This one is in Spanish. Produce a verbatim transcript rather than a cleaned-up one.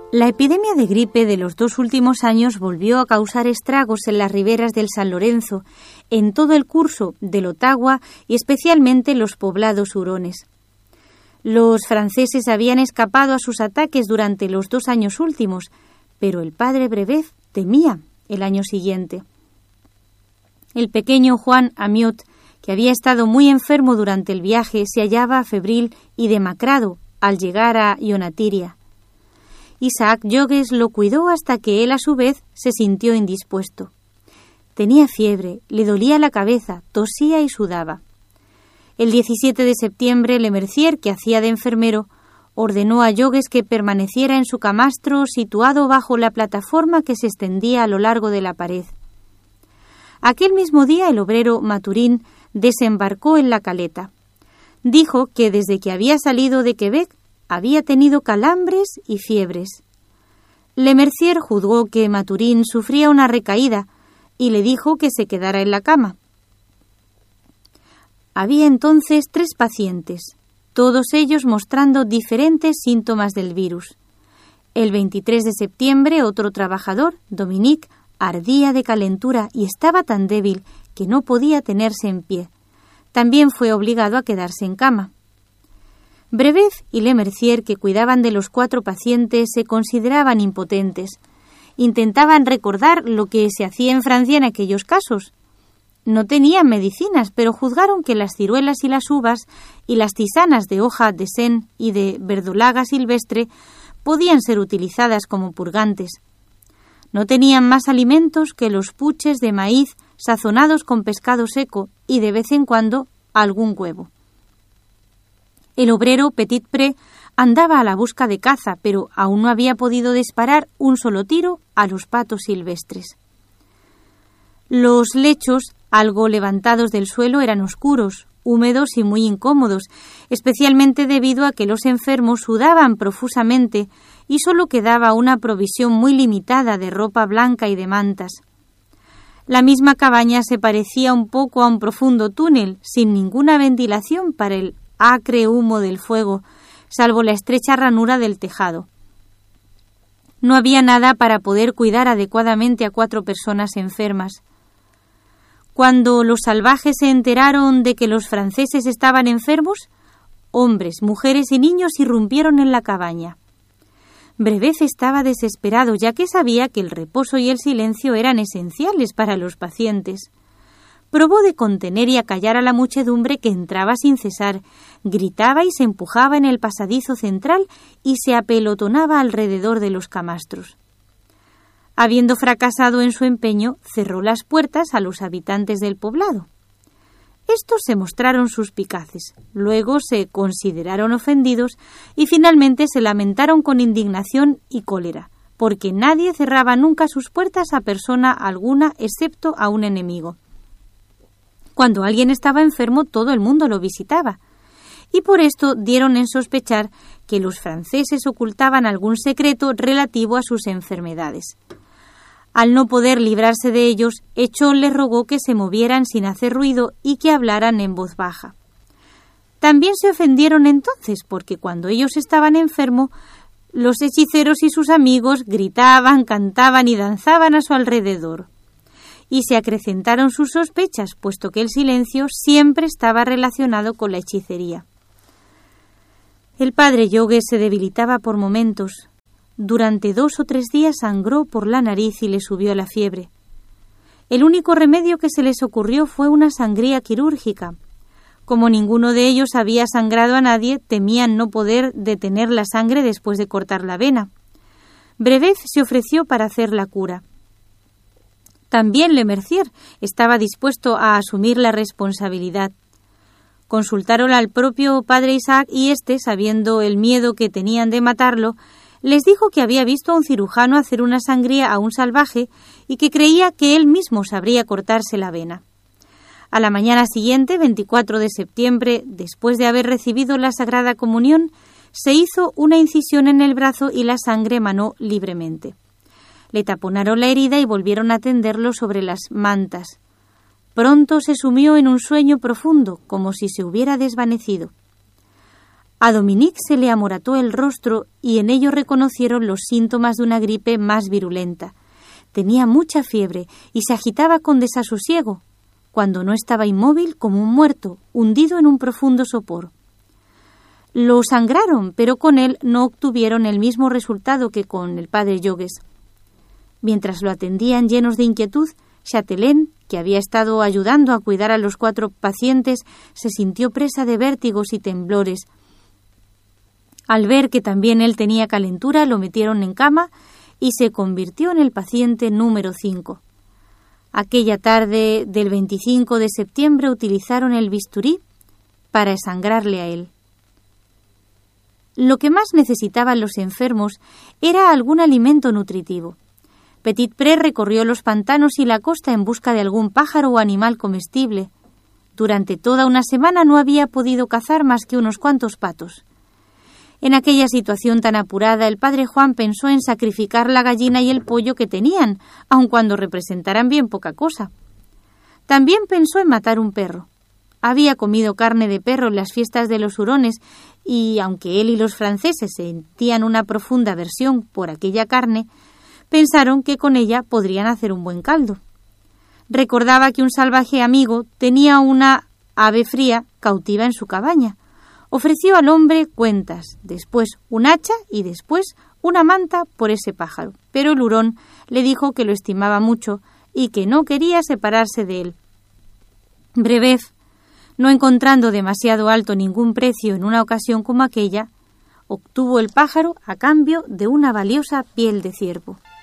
La epidemia de gripe de los dos últimos años volvió a causar estragos en las riberas del San Lorenzo, en todo el curso del Ottawa y especialmente en los poblados hurones. Los franceses habían escapado a sus ataques durante los dos años últimos, pero el padre Brebeuf temía el año siguiente. El pequeño Juan Amiot, que había estado muy enfermo durante el viaje, se hallaba febril y demacrado al llegar a Ionatiria. Isaac Jogues lo cuidó hasta que él a su vez se sintió indispuesto. Tenía fiebre, le dolía la cabeza, tosía y sudaba. El diecisiete de septiembre, Le Mercier, que hacía de enfermero, ordenó a Jogues que permaneciera en su camastro situado bajo la plataforma que se extendía a lo largo de la pared. Aquel mismo día el obrero Maturín desembarcó en la caleta. Dijo que desde que había salido de Quebec había tenido calambres y fiebres. Le Mercier juzgó que Maturín sufría una recaída y le dijo que se quedara en la cama. Había entonces tres pacientes, todos ellos mostrando diferentes síntomas del virus. El veintitrés de septiembre, otro trabajador, Dominique, ardía de calentura y estaba tan débil que no podía tenerse en pie. También fue obligado a quedarse en cama. Brebeuf y Le Mercier, que cuidaban de los cuatro pacientes, se consideraban impotentes. Intentaban recordar lo que se hacía en Francia en aquellos casos. No tenían medicinas, pero juzgaron que las ciruelas y las uvas y las tisanas de hoja de sen y de verdolaga silvestre podían ser utilizadas como purgantes. No tenían más alimentos que los puches de maíz sazonados con pescado seco y de vez en cuando algún huevo. El obrero Petitpré andaba a la busca de caza, pero aún no había podido disparar un solo tiro a los patos silvestres. Los lechos, algo levantados del suelo, eran oscuros, húmedos y muy incómodos, especialmente debido a que los enfermos sudaban profusamente y solo quedaba una provisión muy limitada de ropa blanca y de mantas. La misma cabaña se parecía un poco a un profundo túnel, sin ninguna ventilación para el acre humo del fuego, salvo la estrecha ranura del tejado. No había nada para poder cuidar adecuadamente a cuatro personas enfermas. Cuando los salvajes se enteraron de que los franceses estaban enfermos, hombres, mujeres y niños irrumpieron en la cabaña. Brebeuf estaba desesperado, ya que sabía que el reposo y el silencio eran esenciales para los pacientes. Probó de contener y acallar a la muchedumbre que entraba sin cesar, gritaba y se empujaba en el pasadizo central y se apelotonaba alrededor de los camastros. Habiendo fracasado en su empeño, cerró las puertas a los habitantes del poblado. Estos se mostraron suspicaces, luego se consideraron ofendidos y finalmente se lamentaron con indignación y cólera, porque nadie cerraba nunca sus puertas a persona alguna excepto a un enemigo. Cuando alguien estaba enfermo, todo el mundo lo visitaba, y por esto dieron en sospechar que los franceses ocultaban algún secreto relativo a sus enfermedades. Al no poder librarse de ellos, Echón les rogó que se movieran sin hacer ruido y que hablaran en voz baja. También se ofendieron entonces, porque cuando ellos estaban enfermos, los hechiceros y sus amigos gritaban, cantaban y danzaban a su alrededor. Y se acrecentaron sus sospechas, puesto que el silencio siempre estaba relacionado con la hechicería. El padre Jogues se debilitaba por momentos. Durante dos o tres días sangró por la nariz y le subió la fiebre. El único remedio que se les ocurrió fue una sangría quirúrgica. Como ninguno de ellos había sangrado a nadie, temían no poder detener la sangre después de cortar la vena. Brebeuf se ofreció para hacer la cura. También Le Mercier estaba dispuesto a asumir la responsabilidad. Consultaron al propio padre Isaac y éste, sabiendo el miedo que tenían de matarlo, les dijo que había visto a un cirujano hacer una sangría a un salvaje y que creía que él mismo sabría cortarse la vena. A la mañana siguiente, veinticuatro de septiembre, después de haber recibido la Sagrada Comunión, se hizo una incisión en el brazo y la sangre emanó libremente. Le taponaron la herida y volvieron a tenderlo sobre las mantas. Pronto se sumió en un sueño profundo, como si se hubiera desvanecido. A Dominique se le amorató el rostro y en ello reconocieron los síntomas de una gripe más virulenta. Tenía mucha fiebre y se agitaba con desasosiego, cuando no estaba inmóvil como un muerto, hundido en un profundo sopor. Lo sangraron, pero con él no obtuvieron el mismo resultado que con el padre Jogues. Mientras lo atendían llenos de inquietud, Châtelain, que había estado ayudando a cuidar a los cuatro pacientes, se sintió presa de vértigos y temblores. Al ver que también él tenía calentura, lo metieron en cama y se convirtió en el paciente número cinco. Aquella tarde del veinticinco de septiembre utilizaron el bisturí para desangrarle a él. Lo que más necesitaban los enfermos era algún alimento nutritivo. Petitpré recorrió los pantanos y la costa en busca de algún pájaro o animal comestible. Durante toda una semana no había podido cazar más que unos cuantos patos. En aquella situación tan apurada, el padre Juan pensó en sacrificar la gallina y el pollo que tenían, aun cuando representaran bien poca cosa. También pensó en matar un perro. Había comido carne de perro en las fiestas de los hurones y, aunque él y los franceses sentían una profunda aversión por aquella carne, pensaron que con ella podrían hacer un buen caldo. Recordaba que un salvaje amigo tenía una ave fría cautiva en su cabaña. Ofreció al hombre cuentas, después un hacha y después una manta por ese pájaro, pero el hurón le dijo que lo estimaba mucho y que no quería separarse de él. Brebeuf, no encontrando demasiado alto ningún precio en una ocasión como aquella, obtuvo el pájaro a cambio de una valiosa piel de ciervo.